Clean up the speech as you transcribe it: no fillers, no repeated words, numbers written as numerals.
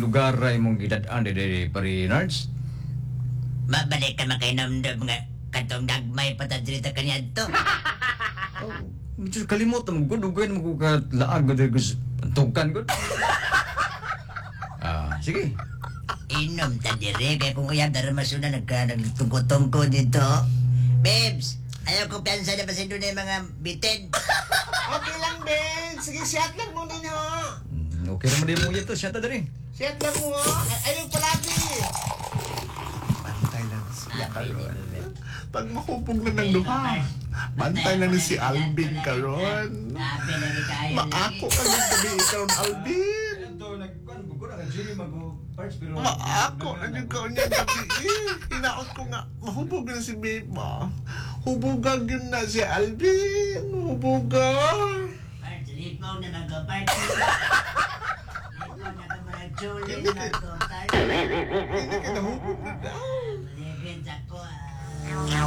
lugar ay mong gidadaan di pari Nards? Mabalik ka makainomdom nga katong nagmay patadrita kanya to. Oh, medyo kalimot mo gud ugay mo ko ka laag gud tukan gud. Sige. Inom ta dire kay kung uyab darmasuna nagtungko-tungko dito. Babes, ayaw ko piyansa na pasindo na yung mga bitin. Okay lang, Ben. Sige, shot lang mo ninyo. Okay naman din mo ito, siya ta diri. Shot lang mo. Ayaw palagi. Bantay lang siya karon. Pag mahupog na ng duha, bantay lang ni si Alvin karon. Sabi na ni kayo Maako ka ng gabi karon, Alvin. Maako na yung kaon niya gabi. Hinaot ko nga, mahubog na si Beba. Hubugan yun na si Alvin. Hubugan. Sleep mo na mag-party. Sleep mo na ka mag-chuli na mag-party.